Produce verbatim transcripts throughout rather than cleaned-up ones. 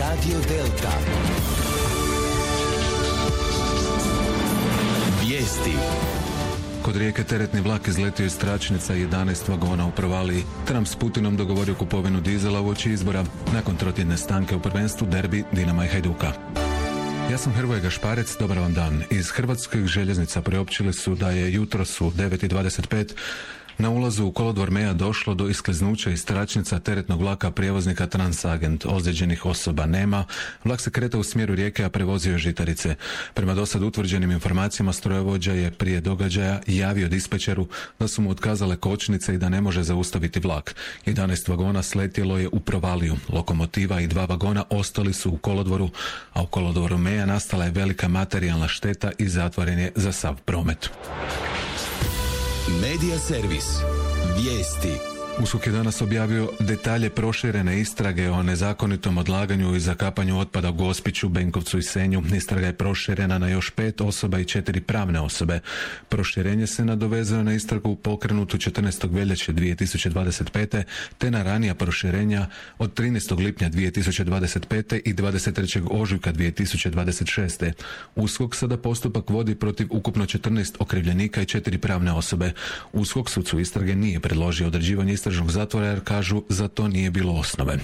Radio Delta. Vijesti. Kod Rijeke teretni vlak izletio iz tračnica i jedanaest vagona u provaliji. Trump s Putinom dogovorio kupovinu dizela uoči izbora. Nakon trotjedne stanke u prvenstvu derbi Dinama i Hajduka. Ja sam Hrvoje Gašparec, dobar vam dan. Iz Hrvatskih željeznica priopćili su da je jutros u devet i dvadeset pet na ulazu u kolodvor Meja došlo do iskliznuća iz tračnica teretnog vlaka prijevoznika Transagent. Ozlijeđenih osoba nema. Vlak se kretao u smjeru Rijeke, a prevozio je žitarice. Prema dosad utvrđenim informacijama, strojovođa je prije događaja javio dispečeru da su mu otkazale kočnice i da ne može zaustaviti vlak. jedanaest vagona sletjelo je u provaliju. Lokomotiva i dva vagona ostali su u kolodvoru, a u kolodvoru Meja nastala je velika materijalna šteta i zatvoren je za sav promet. Medija servis. Vijesti. U S U K je danas objavio detalje proširene istrage o nezakonitom odlaganju i zakapanju otpada u Gospiću, Benkovcu i Senju. Istraga je proširena na još pet osoba i četiri pravne osobe. Proširenje se nadovezuje na istragu pokrenutu četrnaestog veljače dvije tisuće dvadeset pete te na ranija proširenja od trinaestog lipnja dvije tisuće dvadeset pete i dvadeset trećeg ožujka dvije tisuće dvadeset šeste. U S K O K sada postupak vodi protiv ukupno četrnaest okrivljenika i četiri pravne osobe. U S K O K sucu istrage nije predložio određivanje istražnog zatvora jer kažu za to nije bilo osnove.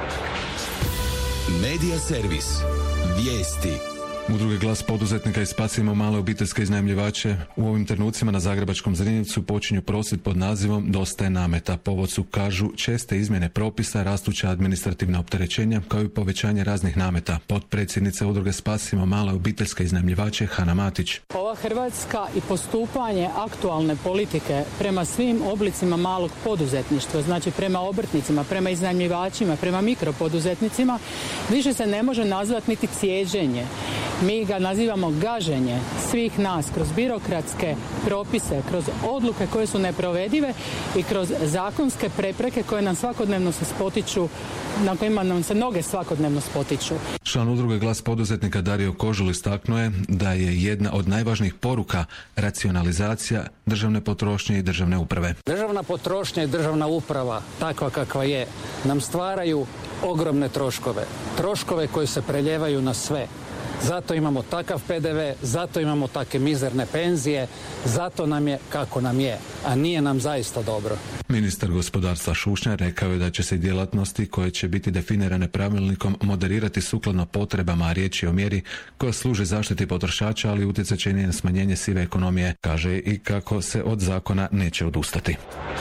Medija servis. Vijesti. Udruge Glas poduzetnika i Spasimo male obiteljske iznajmljivače u ovim trenucima na zagrebačkom Zrinjevcu počinju prosvjed pod nazivom Dosta je nameta. Povod su, kažu, česte izmjene propisa, rastuća administrativna opterećenja kao i povećanje raznih nameta. Potpredsjednica Udruge Spasimo male obiteljske iznajmljivače Hana Matić. Ova Hrvatska i postupanje aktualne politike prema svim oblicima malog poduzetništva, znači prema obrtnicima, prema iznajmljivačima, prema mikropoduzetnicima, više se ne može nazvati niti cijeđenje. Mi ga nazivamo gaženje svih nas kroz birokratske propise, kroz odluke koje su neprovedive i kroz zakonske prepreke koje nam svakodnevno se spotiču, na kojima nam se noge svakodnevno spotiču. Član Udruge Glas poduzetnika Dario Kožul istaknuo je da je jedna od najvažnijih poruka racionalizacija državne potrošnje i državne uprave. Državna potrošnja i državna uprava, takva kakva je, nam stvaraju ogromne troškove. Troškove koji se preljevaju na sve. Zato imamo takav P D V, zato imamo takve mizerne penzije, zato nam je kako nam je, a nije nam zaista dobro. Ministar gospodarstva Šušnjar rekao je da će se djelatnosti koje će biti definirane pravilnikom moderirati sukladno potrebama, a riječ je o mjeri koja služi zaštiti potrošača, ali utjecat će i na smanjenje sive ekonomije. Kaže i kako se od zakona neće odustati.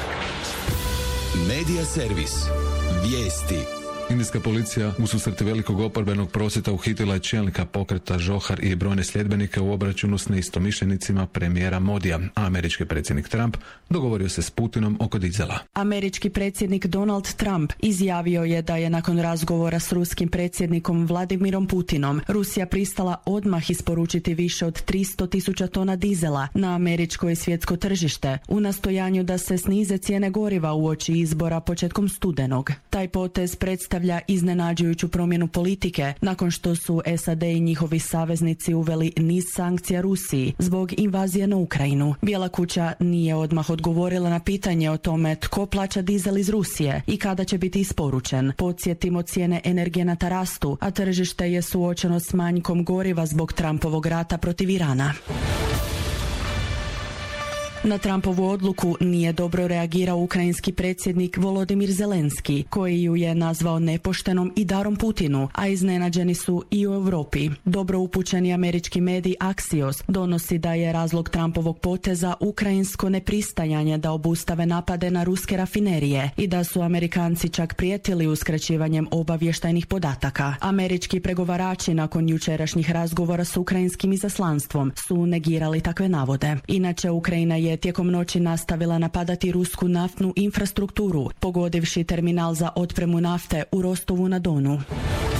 Medija servis. Vijesti. Indijska policija u susreti velikog oporbenog prosvjeda uhitila je čelnika pokreta Johar i brojne sljedbenike u obračunu s neistomišljenicima premijera Modija. A američki predsjednik Trump dogovorio se s Putinom oko dizela. Američki predsjednik Donald Trump izjavio je da je nakon razgovora s ruskim predsjednikom Vladimirom Putinom Rusija pristala odmah isporučiti više od tristo tisuća tona dizela na američko i svjetsko tržište u nastojanju da se snize cijene goriva uoči izbora početkom studenog. Taj potez predstavlja iznenađujuću promjenu politike nakon što su S A D i njihovi saveznici uveli niz sankcija Rusiji zbog invazije na Ukrajinu. Bijela kuća nije odmah odgovorila na pitanje o tome tko plaća dizel iz Rusije i kada će biti isporučen. Podsjetimo, cijene energenata rastu, a tržište je suočeno s manjkom goriva zbog Trumpovog rata protiv Irana. Na Trumpovu odluku nije dobro reagirao ukrajinski predsjednik Volodimir Zelenski, koji ju je nazvao nepoštenom i darom Putinu, a iznenađeni su i u Europi. Dobro upućeni američki medij Axios donosi da je razlog Trumpovog poteza ukrajinsko nepristajanje da obustave napade na ruske rafinerije i da su Amerikanci čak prijetili uskraćivanjem obavještajnih podataka. Američki pregovarači nakon jučerašnjih razgovora s ukrajinskim izaslanstvom su negirali takve navode. Inače, Ukrajina je tijekom noći nastavila napadati rusku naftnu infrastrukturu, pogodivši terminal za otpremu nafte u Rostovu na Donu.